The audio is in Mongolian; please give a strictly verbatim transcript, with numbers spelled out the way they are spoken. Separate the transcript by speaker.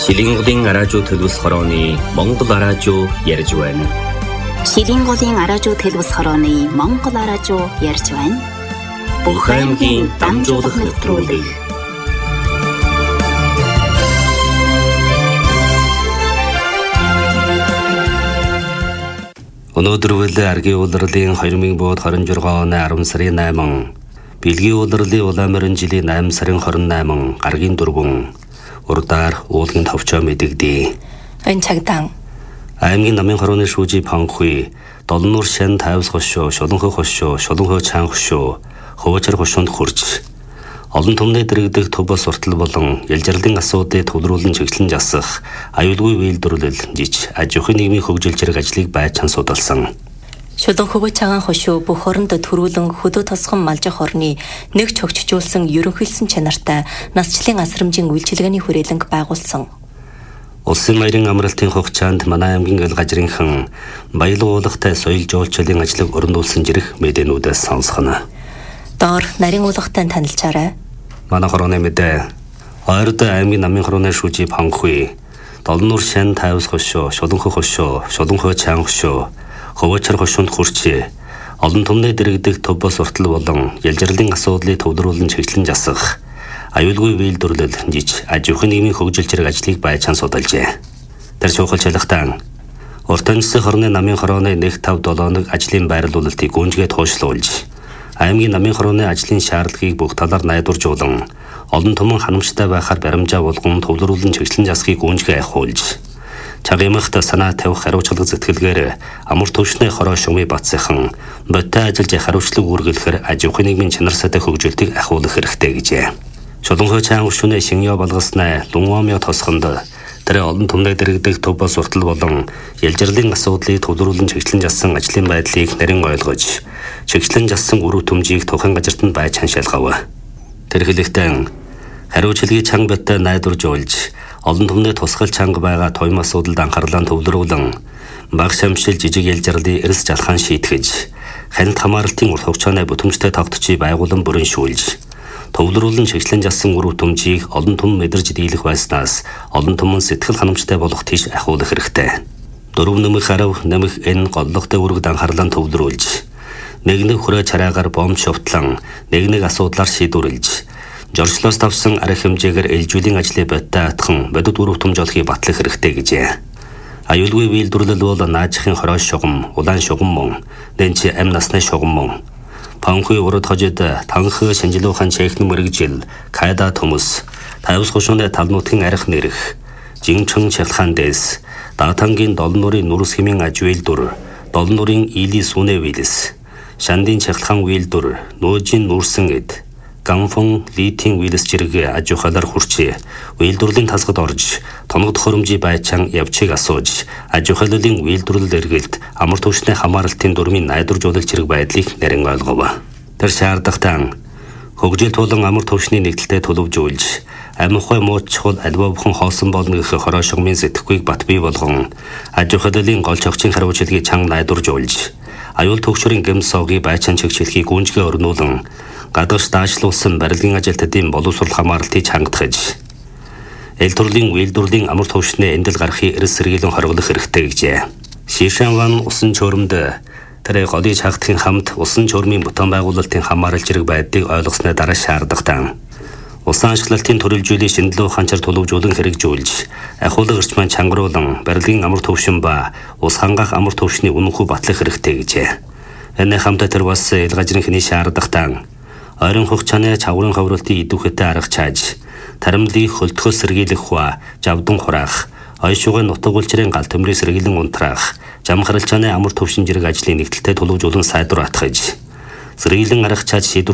Speaker 1: Шилийн голын араажуу төлөвс хорооны Монгол араажуу ярьж байна.
Speaker 2: Шилийн голын араажуу төлөвс хорооны Монгол араажуу ярьж байна.
Speaker 1: Бүх аймгийн дамжуулах нэвтрүүлэг. Өнөөдөр үйл аргийн улирлын хоёр мың двадцать шесть оны арван сарын найман, Бэлгийн улирлын Улаанмарин жилийн найман сарын хорин найман гаргийн дөрвөн урдаар уулын товчоо мэдэгдээ.
Speaker 3: Энэ цагтаа
Speaker 1: аймгийн намын хорооны шүүжи Панхуй, Долнуур шан тайвс хошоо, Шуланхой хошоо, Шуланхой чаан хошоо, Хувачар хошоонд хурж олон түмний дэрэгдэх төв бас уртал болон ялжирлын асуудыг төвлөрүүлэн чиглэн жасах аюулгүй үйлдвэрлэл жиж аж ахуйн нийгмийн хөгжил зэрэг ажлыг байцаан судалсан.
Speaker 3: Шуланхой чаан хошоо бүх оронд төрүүлэн хөдөө тосгон малжих орны нэг чогчжуулсан ерөнхийлсөн чанартай насчлалын асрамжийн үйлчилгээний хүрээлэнг байгуулсан.
Speaker 1: Улсын баярын амралтын хугацаанд манай аймгийн ил гажрынхан баялаг уулахтай соёл жуулчлалын ажлыг өрнүүлсэн жирэх мэдээнүүдээс сонсгоно.
Speaker 3: Доор нарийн уулахтай танилцаарай.
Speaker 1: Манай хорооны мэдээ. Ойрд аймгийн намын хорооны шүүжи Панхуй, Долнуур шан тайвс хошоо, Шуланхой хошоо, Шуланхой чаан хошоо, Хувачар хошоонд хурч олон түмний дэрэгдэх төв бас уртал болон ялжирлын асуудлыг төвлөрүүлэн чиглэн жасах аюулгүй үйлдвэрлэл жиж аж ахуйн нийгмийн хөгжил зэрэг ажлыг байцаан судалжээ. Тэр шуухал шалгатан урт анжсын хорны намын хорооны нэг тав долооног ажлын байрлуулалтыг гүнжгээ туушлуулж аймгийн намын хорооны ажлын шаардлагыг бүх талаар найдваржуулан олон түмэн ханамжтай байхаар баримжаа болгон төвлөрүүлэн чиглэн засгийг гүнжгээ ахиулж чагымахт санаа тавих хариуцлага зэтгэлгээр амар төвшний хороо шумын бацхан бодтой ажиллаж хариуцлага үргэлэхээр аж ахуйн нийгмийн чанар сайтай хөгжүүлэлтийг ахиулах хэрэгтэй гэжээ. Шуланхой чаан хошооны шингяа балгаснаа Лунгомё тосгонд тэр олон түмний дэрэгдэх төв бас уртал болон ялжирлын асуудлыг төвлөрүүлэн чиглэн зассан ажлын байдлыг нарийн ойлгож чиглэн зассан өрөв төмжийг тухайн газартанд байцаан шалгав. Тэр хэлэхдээ хариуцлагыг чанга бодтой найдваржуулж олон түмний тусгал чанга байгаа туйм асуудалд анхаарлаа төвлөрүүлэн баг шамшил жижиг ялжирлын эрс жалхан шийтгэж ханит хамааралтын урт хугацааны бүтэмжтэй тогтцыг байгуулан бүрэншүүлж төвлөрүүлэн чиглэн зассан өрөв төмжийг олон түмэн мэдэрж дийлэх байснаас олон түмэн сэтгэл ханамжтай болох тийш ахиулах хэрэгтэй. Дөрөв нэмэх арав нэмэх энэ голлогтой үргд анхаарлаа төвлөрүүлж нэг нэг хүрээ чараагаар бомб шувтлан нэг нэг асуудлаар шийдвэрлэж жорчлоос тавсан арга хэмжээгээр ээлжүүлэн ажлыг бодтой атхан бодит өрөв төмж олохыг батлах хэрэгтэй гэжээ. Аюулгүй үйлдвэрлэл бол наажихын хороо шугам, улаан шугам мөн, дэнч ам насны шугам мөн. Панхуй урд хожид танх шинжилүүхэн чехн мэрэгжил, кайда төмөс, тайвс хошооны талнуутын арх нэрх, жинчэн чалхан дэс, даатангийн долнуурын нүрс хэмийн аж үйлдвэр, долнуурын илийн сүнэ вилэс, шандын чахлхан үйлдвэр, нөөжийн нүрсэн эд, ганфон литийн вилэс зэрэг аж ахуйлаар хурч үйлдвэрлэлийн тасгад орж тоногд хоромжийн байцаан явчийг асууж аж ахуйлын үйлдвэрлэл эргэлт амар түвшний хамааралтын дүрмийн найдваржуулалт зэрэг байдлыг нарийн ойлгов. Тэр шаардлагатай хөгжил тулан амар түвшний нэгдэлтэй төлөвжүүлж амьхой мууч чухал альва бүхэн хоосон болно гэх хороо шугамын сэтгэхүйг бат бий болгон аж ахуйлын гол чогчийн хариуцлагыг чанга найдваржуулж аюул төгшрийн гэм соогийг байцаан чигчлэхийг гүнжгээ өрнүүлэн гадагш даашлуулсан барилгын ажилтнуудын боловсрол хамааралтыг хангахж эл төрлийн үйлдвэрлэлийн амар түвшний эндэл гарахыг эрс сэргийлэн хоригдох хэрэгтэй гэжээ. Шишанван усан чөөрөмд тэр голыг хаагтахын хамт усан чөөрмийн бутан байгуулалтын хамаарал зэрэг байдгийг ойлгосны дараа шаардлагатай усан ашиглалтын төрөлжүүлэх шинжилгээ ухаанчаар төлөвжүүлэн хэрэгжүүлж ахуулга эрчмэн чангаруулан барилгын амар түвшин ба ус хангах амар түвшний үнэнхүү батлах хэрэгтэй гэжээ. Энэ хамтаа тэр бас ил гажрынхны шаардлагатай ойрын хугацааны чаврын ховролтын идэвхтэй арга чааж, таримлыг хөлтгөөс сэргийлэх хуа, жавдан хураах, ойшуугын нутаг улчрын гал төмрийг сэргийлэн унтраах, жам харалчааны амар түвшин зэрэг ажлын нэгдэлтэй төлөвжүүлэн сайдвар атгаж, сэргийлэн арга чааж шийдвэр